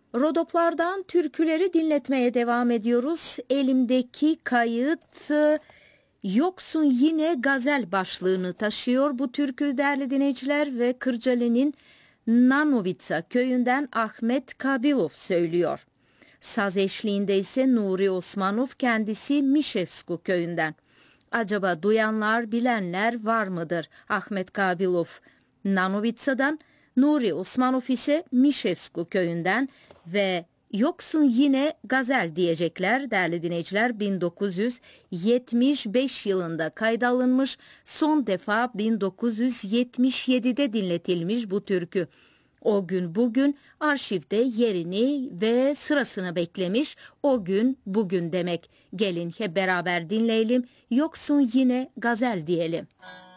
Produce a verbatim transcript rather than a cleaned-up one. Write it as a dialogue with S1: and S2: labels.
S1: Rodoplardan türküleri dinletmeye devam ediyoruz. Elimdeki kayıt e, Yoksun Yine Gazel başlığını taşıyor. Bu türkü değerli dinleyiciler ve Kırcaali'nin Nanovica köyünden Ahmet Kabilov söylüyor. Saz eşliğinde ise Nuri Osmanov, kendisi Mişevsku köyünden. Acaba duyanlar, bilenler var mıdır? Ahmet Kabilov Nanovica'dan, Nuri Osmanov ise Mişevsku köyünden ve Yoksun Yine Gazel diyecekler değerli dinleyiciler. bin dokuz yüz yetmiş beş yılında kaydalınmış, son defa bin dokuz yüz yetmiş yedide dinletilmiş bu türkü. O gün bugün arşivde yerini ve sırasını beklemiş. O gün bugün demek. Gelin hep beraber dinleyelim. Yoksun Yine Gazel diyelim.